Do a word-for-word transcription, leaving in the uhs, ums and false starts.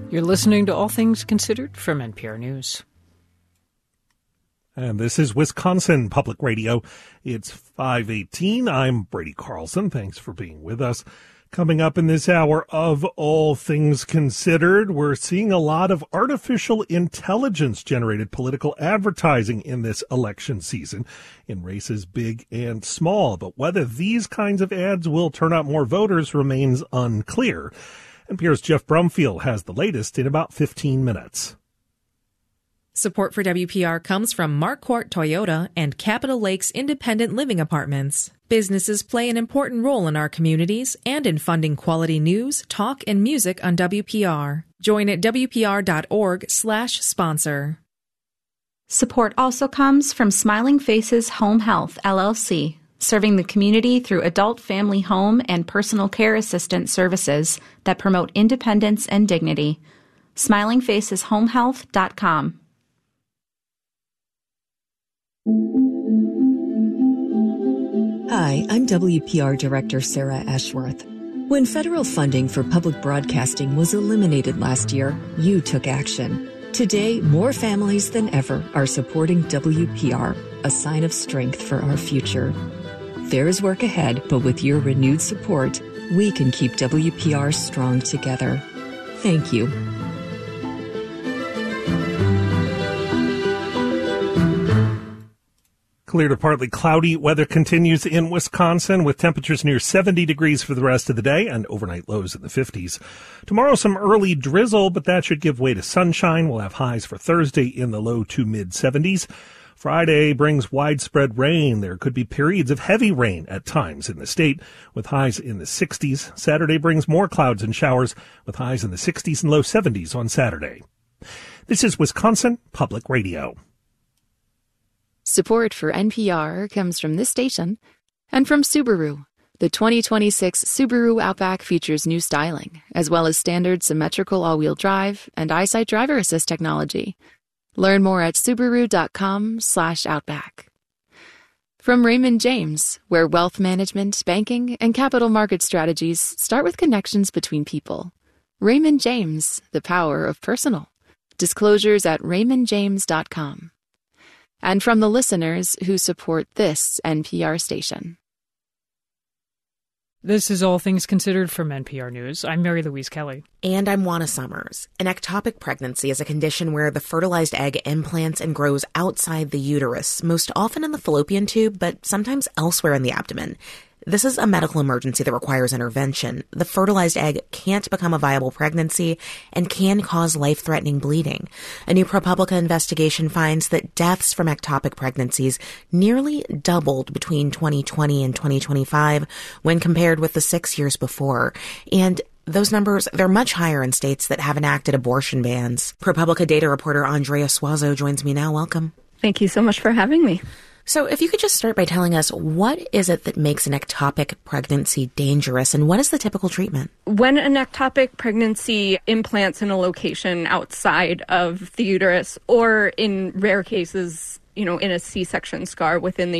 You're listening to All Things Considered from N P R News. And this is Wisconsin Public Radio. It's five eighteen. I'm Brady Carlson. Thanks for being with us. Coming up in this hour of All Things Considered, we're seeing a lot of artificial intelligence-generated political advertising in this election season in races big and small. But whether these kinds of ads will turn out more voters remains unclear. N P R's Jeff Brumfield has the latest in about fifteen minutes. Support for W P R comes from Marquardt Toyota and Capitol Lakes Independent Living Apartments. Businesses play an important role in our communities and in funding quality news, talk, and music on W P R. Join at W P R dot org slash sponsor. Support also comes from Smiling Faces Home Health, L L C, serving the community through adult family home and personal care assistant services that promote independence and dignity. smiling faces home health dot com. Hi, I'm W P R Director Sarah Ashworth. When federal funding for public broadcasting was eliminated last year, you took action. Today, more families than ever are supporting W P R, a sign of strength for our future. There is work ahead, but with your renewed support, we can keep W P R strong together. Thank you. Clear to partly cloudy weather continues in Wisconsin with temperatures near seventy degrees for the rest of the day and overnight lows in the fifties. Tomorrow, some early drizzle, but that should give way to sunshine. We'll have highs for Thursday in the low to mid seventies. Friday brings widespread rain. There could be periods of heavy rain at times in the state with highs in the sixties. Saturday brings more clouds and showers with highs in the sixties and low seventies on Saturday. This is Wisconsin Public Radio. Support for N P R comes from this station and from Subaru. The twenty twenty-six Subaru Outback features new styling, as well as standard symmetrical all-wheel drive and EyeSight driver assist technology. Learn more at Subaru.com slash Outback. From Raymond James, where wealth management, banking, and capital market strategies start with connections between people. Raymond James, the power of personal. Disclosures at raymond james dot com. And from the listeners who support this N P R station. This is All Things Considered from N P R News. I'm Mary Louise Kelly. And I'm Juana Summers. An ectopic pregnancy is a condition where the fertilized egg implants and grows outside the uterus, most often in the fallopian tube, but sometimes elsewhere in the abdomen. This is a medical emergency that requires intervention. The fertilized egg can't become a viable pregnancy and can cause life-threatening bleeding. A new ProPublica investigation finds that deaths from ectopic pregnancies nearly doubled between twenty twenty and twenty twenty-five when compared with the six years before. And those numbers, they're much higher in states that have enacted abortion bans. ProPublica data reporter Andrea Suazo joins me now. Welcome. Thank you so much for having me. So if you could just start by telling us, what is it that makes an ectopic pregnancy dangerous, and what is the typical treatment? When an ectopic pregnancy implants in a location outside of the uterus, or in rare cases, you know, in a C-section scar within the